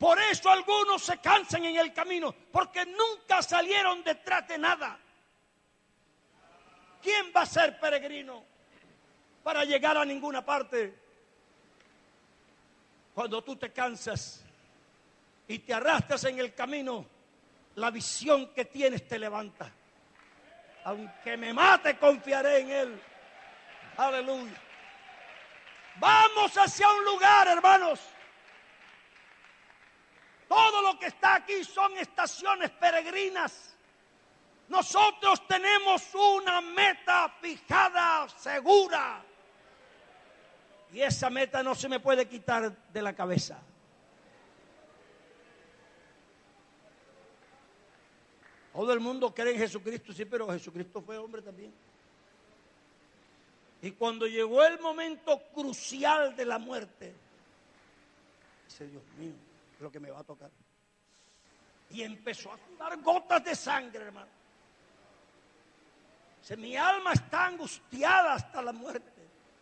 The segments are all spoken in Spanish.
Por eso algunos se cansan en el camino, porque nunca salieron detrás de nada. ¿Quién va a ser peregrino para llegar a ninguna parte? Cuando tú te cansas y te arrastras en el camino, la visión que tienes te levanta. Aunque me mate, confiaré en Él. Aleluya. Vamos hacia un lugar, hermanos. Todo lo que está aquí son estaciones peregrinas. Nosotros tenemos una meta fijada, segura. Y esa meta no se me puede quitar de la cabeza. Todo el mundo cree en Jesucristo, sí, pero Jesucristo fue hombre también. Y cuando llegó el momento crucial de la muerte, dice, Dios mío, es lo que me va a tocar. Y empezó a sudar gotas de sangre, hermano. Dice, mi alma está angustiada hasta la muerte.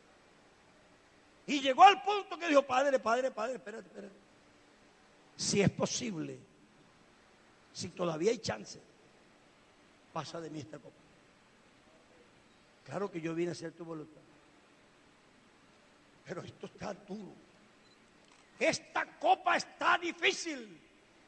Y llegó al punto que dijo, Padre, espérate. Si es posible, si todavía hay chance, pasa de mí esta copa. Claro que yo vine a hacer tu voluntad. Pero esto está duro. Esta copa está difícil.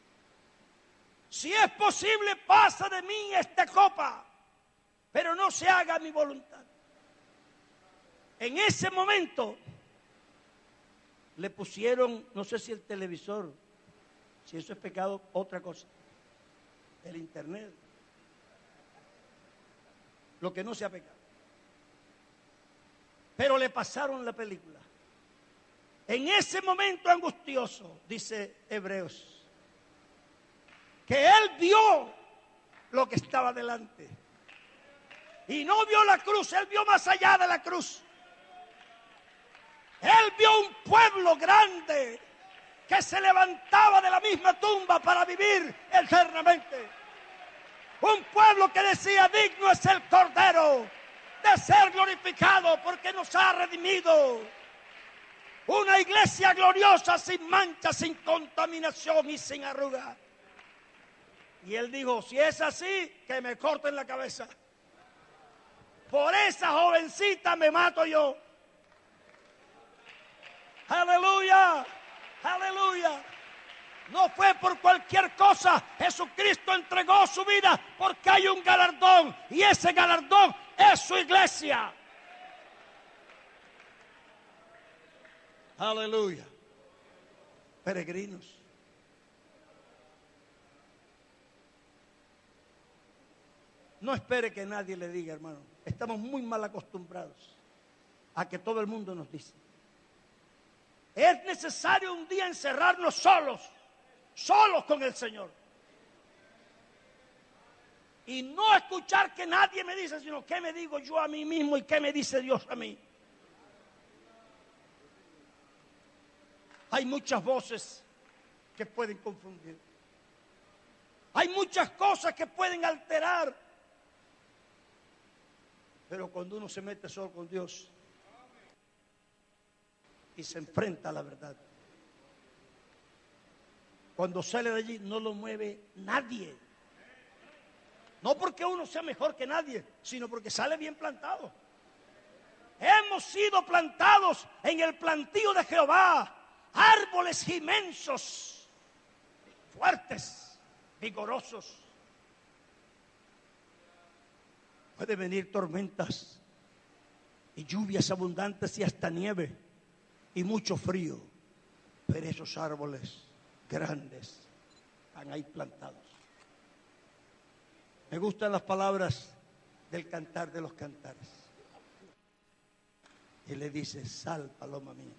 Si es posible, pasa de mí esta copa. Pero no se haga mi voluntad. En ese momento le pusieron, no sé si el televisor, si eso es pecado, otra cosa. El internet. Lo que no sea pecado. Pero le pasaron la película. En ese momento angustioso, dice Hebreos, que él vio lo que estaba delante. Y no vio la cruz, él vio más allá de la cruz. Él vio un pueblo grande que se levantaba de la misma tumba para vivir eternamente. Un pueblo que decía, digno es el Cordero de ser glorificado porque nos ha redimido. Una iglesia gloriosa, sin mancha, sin contaminación y sin arruga. Y él dijo, si es así, que me corten la cabeza. Por esa jovencita me mato yo. Aleluya, aleluya. No fue por cualquier cosa. Jesucristo entregó su vida porque hay un galardón. Y ese galardón es su iglesia. Aleluya. Peregrinos. No espere que nadie le diga, hermano. Estamos muy mal acostumbrados a que todo el mundo nos dice. Es necesario un día encerrarnos solos con el Señor. Y no escuchar que nadie me dice, sino qué me digo yo a mí mismo y qué me dice Dios a mí. Hay muchas voces que pueden confundir. Hay muchas cosas que pueden alterar. Pero cuando uno se mete solo con Dios y se enfrenta a la verdad, cuando sale de allí no lo mueve nadie. No porque uno sea mejor que nadie, sino porque sale bien plantado. Hemos sido plantados en el plantío de Jehová, árboles inmensos, fuertes, vigorosos. Pueden venir tormentas y lluvias abundantes y hasta nieve y mucho frío, pero esos árboles grandes están ahí plantados. Me gustan las palabras del Cantar de los Cantares. Y le dice, sal, paloma mía.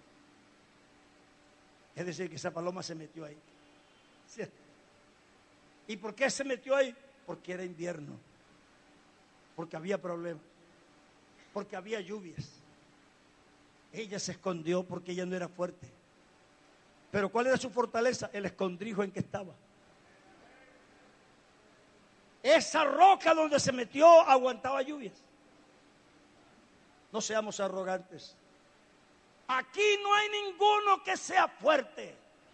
Es decir, que esa paloma se metió ahí. ¿Cierto? ¿Y por qué se metió ahí? Porque era invierno. Porque había problemas. Porque había lluvias. Ella se escondió porque ella no era fuerte. Pero ¿cuál era su fortaleza? El escondrijo en que estaba. Esa roca donde se metió aguantaba lluvias. No seamos arrogantes. Aquí no hay ninguno que sea fuerte.